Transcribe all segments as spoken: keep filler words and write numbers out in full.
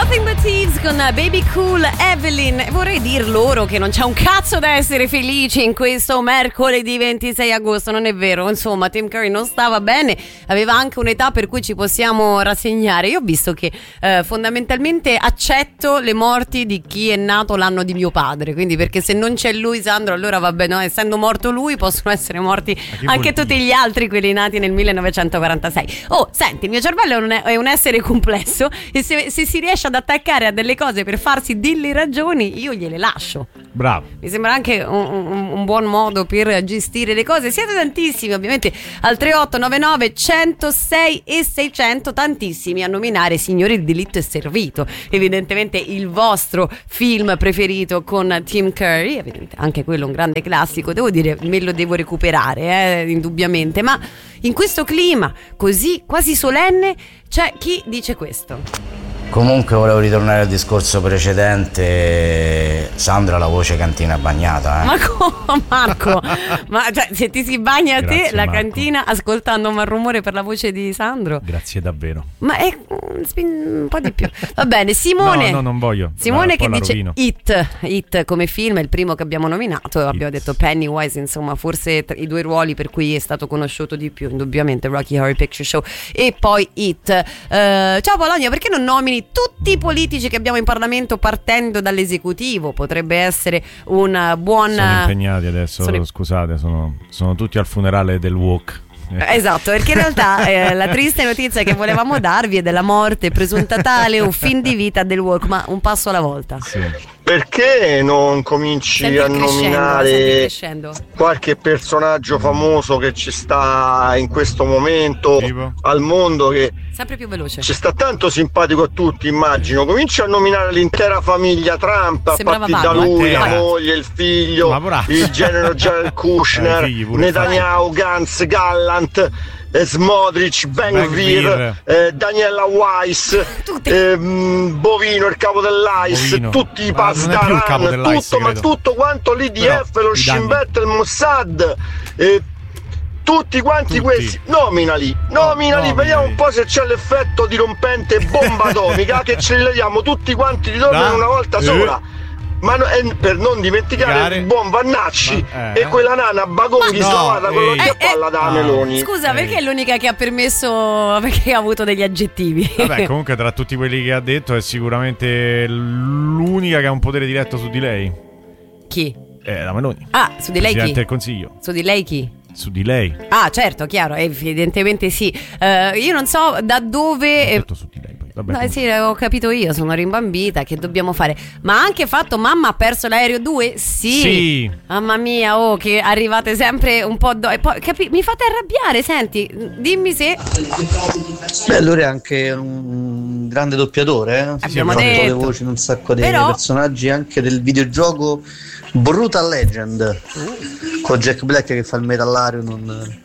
Nothing But Thieves con Baby Cool Evelyn. Vorrei dir loro che non c'è un cazzo da essere felici in questo mercoledì ventisei agosto, non è vero? Insomma, Tim Curry non stava bene, aveva anche un'età per cui ci possiamo rassegnare. Io ho visto che eh, fondamentalmente accetto le morti di chi è nato l'anno di mio padre, quindi perché se non c'è lui, Sandro, allora vabbè, no, essendo morto lui possono essere morti anche tutti gli altri, quelli nati nel millenovecentoquarantasei. Oh, senti, il mio cervello è un, è un essere complesso e se, se si riesce ad attaccare a delle cose per farsi delle ragioni, io gliele lascio. Bravo. Mi sembra anche un, un, un buon modo per gestire le cose. Siete tantissimi ovviamente al tre otto nove nove centosei e seicento, tantissimi a nominare Signori, il delitto è servito, evidentemente il vostro film preferito con Tim Curry, evidente, anche quello un grande classico, devo dire, me lo devo recuperare eh, indubbiamente, ma in questo clima così quasi solenne c'è chi dice questo. Comunque volevo ritornare al discorso precedente. Sandra, la voce cantina bagnata, eh? Ma come, Marco? Ma cioè, se ti si bagna a te, Grazie, la Marco. cantina ascoltando un rumore per la voce di Sandro? Grazie davvero. Ma è un po' di più. Va bene, Simone. No, no, non voglio. Simone La- che poi la dice rovino. It, It come film, è il primo che abbiamo nominato. Abbiamo It. detto Pennywise, insomma, forse tra i due ruoli per cui è stato conosciuto di più, indubbiamente Rocky Horror Picture Show e poi It. Eh, ciao Bologna, perché non nomini tutti i politici che abbiamo in Parlamento partendo dall'esecutivo? Potrebbe essere un buon... Sono impegnati adesso, Sono- scusate, sono, sono tutti al funerale del Walk. Esatto, perché in realtà eh, la triste notizia che volevamo darvi è della morte presunta tale o fin di vita del Walk, ma un passo alla volta. Sì. Perché non cominci Senti a il crescendo, senti il nominare crescendo. qualche personaggio famoso che ci sta in questo momento Tipo? al mondo, che Sempre più veloce. ci sta tanto simpatico a tutti, immagino. Cominci a nominare l'intera famiglia Trump, a Sembrava partire da vago. lui, la Intera. moglie, il figlio, Ma bravo. il general Jared Kushner, Eh, i figli pure. Netanyahu, Gantz, Gallant, eh, Smotrich, Ben Ben-Gvir. Gvir, eh, Daniela Weiss, Tutti. ehm, Bovino, il capo dell'A I S, Bovino. tutti i Ma non è più il capo Pasdaran, dell'A I S, tutto, ma credo. tutto quanto l'I D F, Però, lo i Shin danni. Bet, il Mossad, eh, tutti quanti Tutti. questi, nominali, nominali, nominali. vediamo un po' se c'è l'effetto dirompente bomba atomica, che ce li leviamo tutti quanti di torno Da- in una volta eh. sola. Ma no- e per non dimenticare Gare. il buon Vannacci Ma- eh. e quella nana Bagonghi Ma no, slavata con ehi. l'occhio a palla da Ah. Meloni. Scusa, Eh. perché è l'unica che ha permesso, perché ha avuto degli aggettivi? Vabbè, comunque tra tutti quelli che ha detto è sicuramente l'unica che ha un potere diretto su di lei. Chi? È la Meloni. Ah, su di lei Presidente chi? del Consiglio. Su di lei chi? Su di lei. Ah, certo, chiaro, evidentemente sì. Eh, io non so da dove... Ho eh, detto su di lei. Poi. Vabbè, No, eh comunque. sì, ho capito io, sono rimbambita, che dobbiamo fare? Ma ha anche fatto mamma ha perso l'aereo due? Sì. Sì. Mamma mia, oh, che arrivate sempre un po' do- e poi capi- mi fate arrabbiare, senti, dimmi se Beh, lui è anche un grande doppiatore, eh? Abbiamo Ha fatto detto. le voci in un sacco di Però- personaggi anche del videogioco Brutal Legend con Jack Black che fa il metallario in un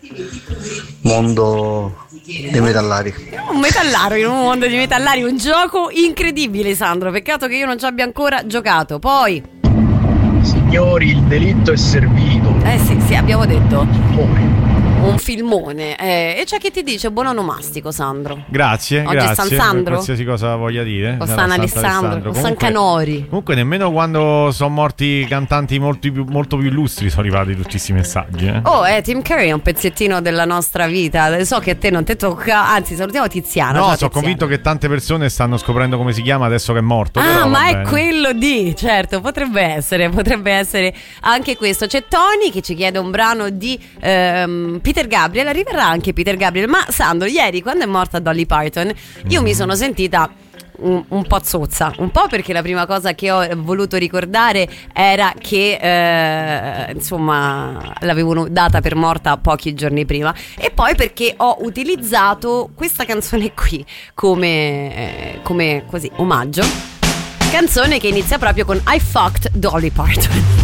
mondo dei metallari. un metallaro in un mondo di metallari, un gioco incredibile, Sandro, peccato che io non ci abbia ancora giocato. Poi, Signori, il delitto è servito. eh sì, sì, abbiamo detto Poi. un filmone, eh, e c'è chi ti dice buon onomastico, Sandro. Grazie, Oggi è grazie. San per Sandro? qualsiasi cosa voglia dire. O Sarà San Alessandro, o San Comunque- Canori. Comunque nemmeno quando sono morti cantanti molto più, molto più illustri sono arrivati tutti questi messaggi. Eh. Oh, eh, Tim Curry è un pezzettino della nostra vita. So che a te non ti tocca. Anzi, salutiamo Tiziana. No, Ciao, sono Tiziana. convinto che tante persone stanno scoprendo come si chiama adesso che è morto. Ah, però ma va è bene. quello di, certo, potrebbe essere, potrebbe essere anche questo. C'è Tony che ci chiede un brano di ehm, Peter Gabriel, arriverà anche Peter Gabriel, ma Sandro, ieri quando è morta Dolly Parton, io Mm. mi sono sentita un, un po' zozza, un po' perché la prima cosa che ho voluto ricordare era che eh, insomma l'avevano data per morta pochi giorni prima, e poi perché ho utilizzato questa canzone qui come, eh, come così omaggio, canzone che inizia proprio con I fucked Dolly Parton.